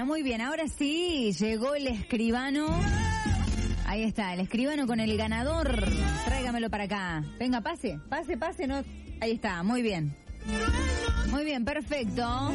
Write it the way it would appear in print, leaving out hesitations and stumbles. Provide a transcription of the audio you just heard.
Bueno, muy bien, ahora sí, llegó el escribano. Ahí está, el escribano con el ganador. Tráigamelo para acá. Venga, pase, no. Ahí está, muy bien. Muy bien, perfecto.